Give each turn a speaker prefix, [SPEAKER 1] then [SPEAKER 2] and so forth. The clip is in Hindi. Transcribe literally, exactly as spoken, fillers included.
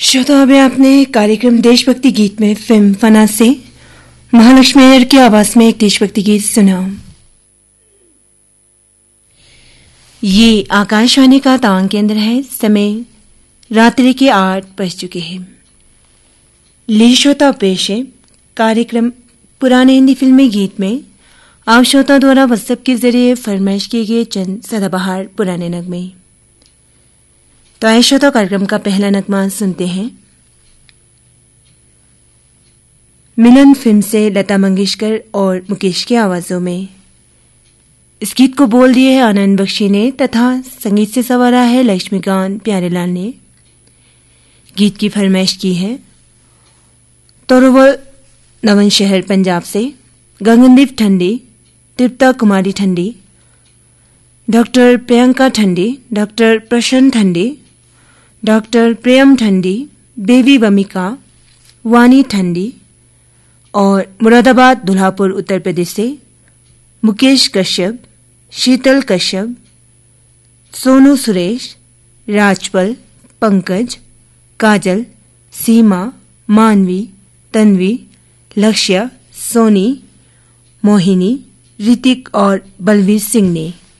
[SPEAKER 1] श्रोता, अभी आपने कार्यक्रम देशभक्ति गीत में फिल्म फना से महालक्ष्मी अय्यर की आवाज में एक देशभक्ति गीत सुना। ये आकाशवाणी का तवांग केंद्र है। समय रात्रि के आठ बज चुके हैं। ली श्रोता पेश है कार्यक्रम पुराने हिंदी फिल्मी गीत में आप श्रोता द्वारा व्हाट्सएप के जरिए फरमाइश किए गए चंद सदाबहार पुराने नगमे। तो आइए श्रोता, कार्यक्रम का पहला नगमा सुनते हैं। मिलन फिल्म से लता मंगेशकर और मुकेश की आवाजों में। इस गीत को बोल दिए है आनंद बख्शी ने तथा संगीत से संवारा है लक्ष्मीकांत प्यारेलाल ने। गीत की फरमाइश की है तोरवल नवन शहर पंजाब से गगनदीप ठंडी, तृप्ता कुमारी ठंडी, डॉक्टर प्रियंका ठंडी, डॉक्टर प्रसन्न ठंडी, डॉक्टर प्रेम ठंडी, बेबी वमिका, वानी ठंडी और मुरादाबाद दुल्हापुर उत्तर प्रदेश से मुकेश कश्यप, शीतल कश्यप, सोनू सुरेश, राजपल, पंकज, काजल, सीमा, मानवी, तन्वी, लक्ष्य, सोनी, मोहिनी, ऋतिक और बलवीर सिंह ने।